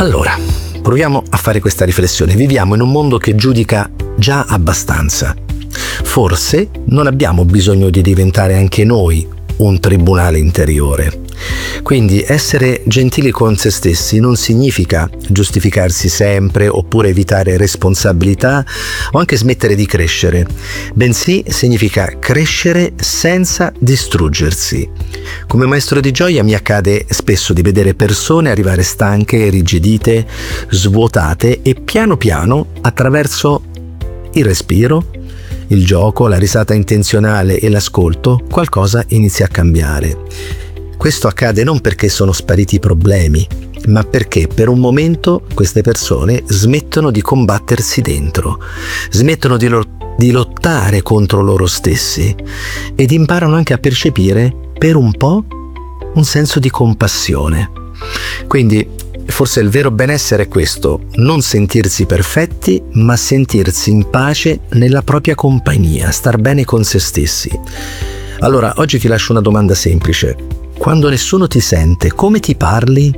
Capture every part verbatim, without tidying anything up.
Allora, proviamo a fare questa riflessione. Viviamo in un mondo che giudica già abbastanza. Forse non abbiamo bisogno di diventare anche noi un tribunale interiore. Quindi essere gentili con se stessi non significa giustificarsi sempre oppure evitare responsabilità o anche smettere di crescere, bensì significa crescere senza distruggersi. Come maestro di gioia mi accade spesso di vedere persone arrivare stanche, irrigidite, svuotate e piano piano, attraverso il respiro, il gioco, la risata intenzionale e l'ascolto, qualcosa inizia a cambiare. Questo accade non perché sono spariti i problemi, ma perché per un momento queste persone smettono di combattersi dentro, smettono di, lo- di lottare contro loro stessi ed imparano anche a percepire per un po' un senso di compassione. Quindi forse il vero benessere è questo, non sentirsi perfetti, ma sentirsi in pace nella propria compagnia, star bene con se stessi. Allora, oggi ti lascio una domanda semplice. Quando nessuno ti sente, come ti parli?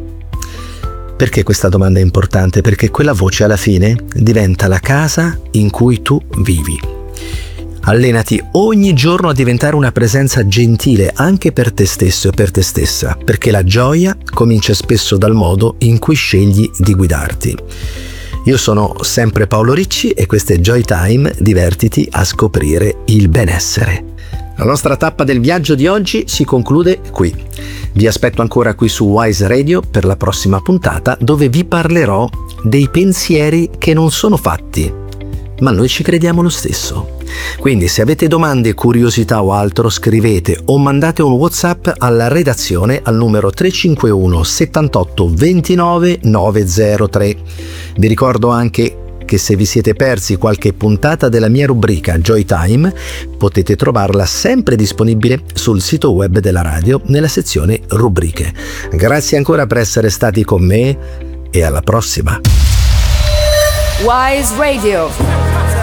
Perché questa domanda è importante? Perché quella voce alla fine diventa la casa in cui tu vivi. Allenati ogni giorno a diventare una presenza gentile anche per te stesso e per te stessa, perché la gioia comincia spesso dal modo in cui scegli di guidarti. Io sono sempre Paolo Ricci e questo è Joy Time, divertiti a scoprire il benessere. La nostra tappa del viaggio di oggi si conclude qui. Vi aspetto ancora qui su Wise Radio per la prossima puntata, dove vi parlerò dei pensieri che non sono fatti, ma noi ci crediamo lo stesso. Quindi se avete domande, curiosità o altro, scrivete o mandate un WhatsApp alla redazione al numero tre cinque uno settantotto ventinove novecentotre. Vi ricordo anche che se vi siete persi qualche puntata della mia rubrica Joy Time, potete trovarla sempre disponibile sul sito web della radio nella sezione rubriche. Grazie ancora per essere stati con me e alla prossima. Wise Radio.